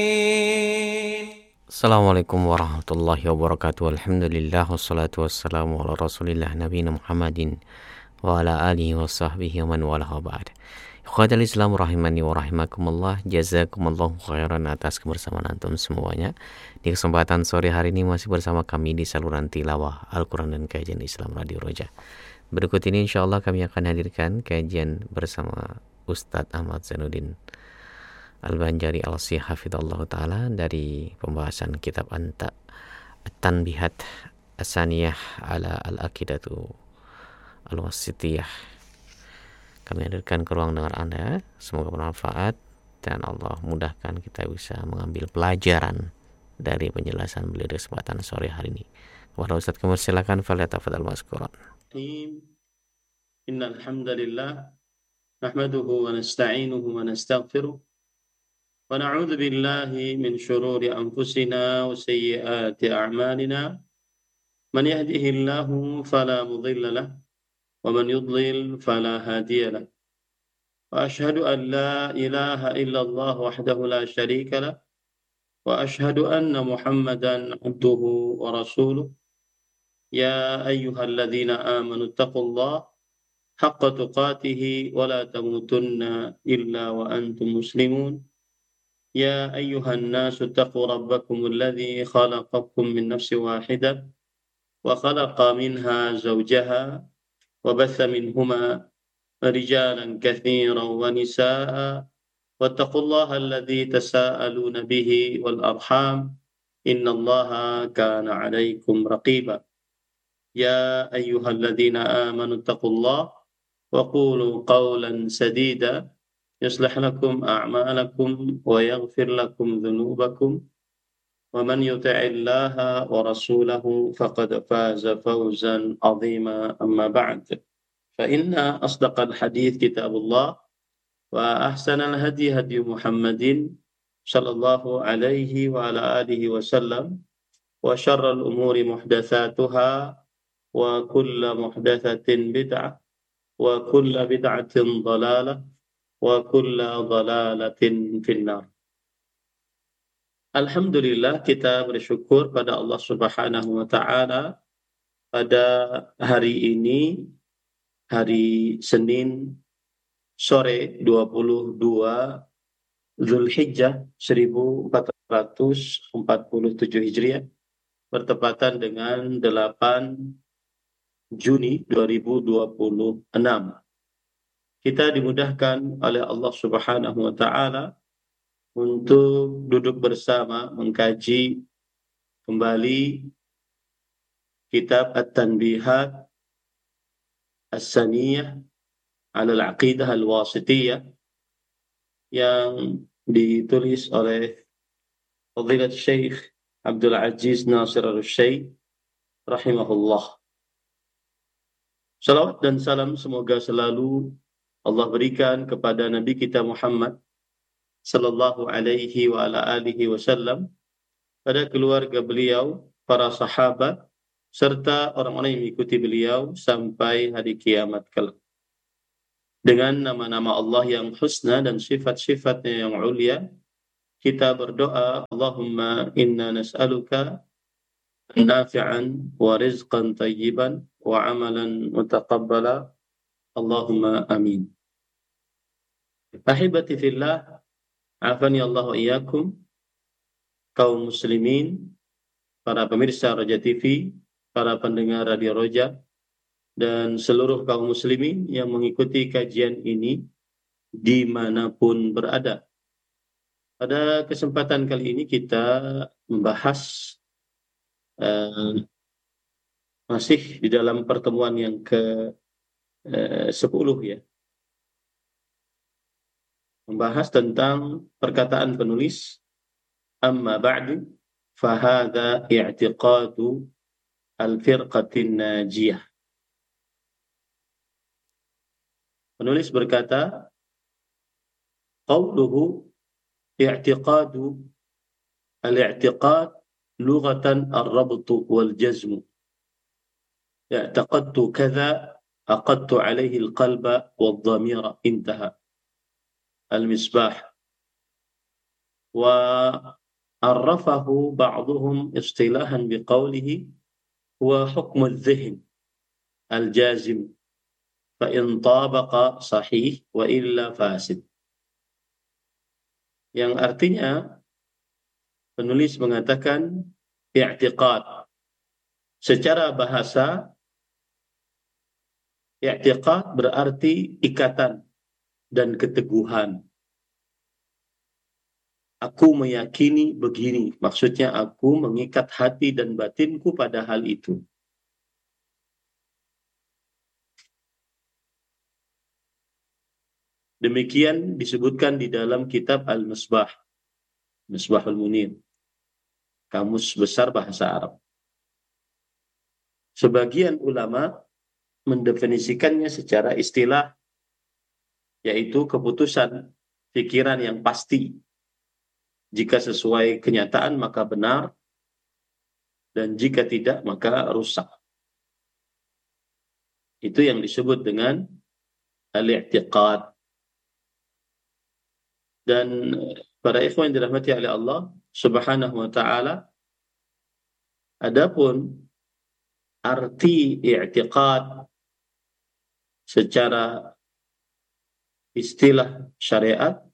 Assalamualaikum warahmatullahi wabarakatuh. Alhamdulillah wassalatu wassalamu ala Rasulillah nabiyina Muhammadin wa ala alihi wa sahbihi wa man walah wa ba'd. Ikhwatal Islam rahimani wa rahimakumullah. Jazakumullahu khairan atas kebersamaan antum semuanya. Di kesempatan sore hari ini masih bersama kami di saluran tilawah Al-Quran dan Kajian Islam Radio Roja. Berikut ini insyaallah kami akan hadirkan kajian bersama Ustadz Ahmad Zainuddin Al-Banjari Al-Sih hafidhallahu ta'ala dari pembahasan kitab At-Tanbihat As-Saniyah ala Al-Aqidatu Al-Wasitiyah. Kami hadirkan ke ruang dengar Anda. Semoga bermanfaat dan Allah mudahkan kita bisa mengambil pelajaran dari penjelasan beliau di kesempatan sore hari ini. Kepada Ustaz kami silakan falyatafadhal mazkuran. Innal hamdalillah nahmaduhu wa nasta'inuhu wa nastaghfiruh ونعوذ بالله من شرور أنفسنا وسيئات أعمالنا من يهده الله فلا مضل له ومن يضلل فلا هادي له وأشهد أن لا إله إلا الله وحده لا شريك له وأشهد أن محمدا عبده ورسوله يا أيها الذين آمنوا اتقوا الله حق تقاته ولا تموتن إلا وأنتم مسلمون يا أيها الناس اتقوا ربكم الذي خلقكم من نفس واحدة وخلق منها زوجها وبث منهما رجالا كثيرا ونساء واتقوا الله الذي تساءلون به والأرحام إن الله كان عليكم رقيبا يا أيها الذين آمنوا اتقوا الله وقولوا قولا سديدا يصلح لكم أعمالكم ويغفر لكم ذنوبكم ومن يطع الله ورسوله فقد فاز فوزا عظيما أما بعد فإن أصدق الحديث كتاب الله وأحسن الهدي هدي محمد صلى الله عليه وعلى آله وسلم وشر الأمور محدثاتها وكل محدثة بدعة وكل بدعة ضلالة wa kulla dhalalatin finnar. Alhamdulillah, kita bersyukur pada Allah Subhanahu wa taala pada hari ini, hari Senin sore 22 Zulhijjah 1447 Hijriah bertepatan dengan 8 Juni 2026. Kita dimudahkan oleh Allah Subhanahu wa taala untuk duduk bersama mengkaji kembali kitab At-Tanbihat As-Saniyah 'ala al-Aqidah Al-Wasitiyah yang ditulis oleh Fadilat Syekh Abdul Aziz Nasir Al-Syekh rahimahullah. Salawat dan salam semoga selalu Allah berikan kepada Nabi kita Muhammad sallallahu alaihi wa ala alihi wasallam, pada keluarga beliau, para sahabat, serta orang-orang yang mengikuti beliau sampai hari kiamat kelak. Dengan nama-nama Allah yang husna dan sifat-sifatnya yang ulia, kita berdoa, Allahumma inna nas'aluka nafi'an wa rizqan tayyiban wa amalan mutaqabbala. Allahumma amin. Ahibati fillah, afani Allah wa iyyakum, kaum muslimin, para pemirsa Roja TV, para pendengar Radio Roja, dan seluruh kaum muslimin yang mengikuti kajian ini dimanapun berada. Pada kesempatan kali ini kita membahas masih di dalam pertemuan yang ke-10 ya, membahas tentang perkataan penulis, amma ba'du fahadha i'tiqadu al-firqatin najiyah. Penulis berkata, qawluhu i'tiqadu, al-i'tiqad lughatan ar-rabtu wal-jazmu. i'taqadtu kadha aqadtu alaihi al-qalba wal-dhamira, intaha. Al-Misbah. wa arrafahu ba'duhum istilahan biqaulihi huwa hukmul dhihn al-jazim fa in tabaqa sahih wa illa fasid. Yang artinya penulis mengatakan i'tiqad. Secara bahasa, i'tiqad berarti ikatan dan keteguhan. Aku meyakini begini, maksudnya aku mengikat hati dan batinku pada hal itu. Demikian disebutkan di dalam kitab Al-Misbah, Misbahul Munir, kamus besar bahasa Arab. Sebagian ulama mendefinisikannya secara istilah, yaitu keputusan pikiran yang pasti. Jika sesuai kenyataan maka benar, dan jika tidak maka rusak. Itu yang disebut dengan al-i'tiqad. Dan para ikhwan yang dirahmati oleh Allah Subhanahu wa taala, adapun arti i'tiqad secara istilah syariat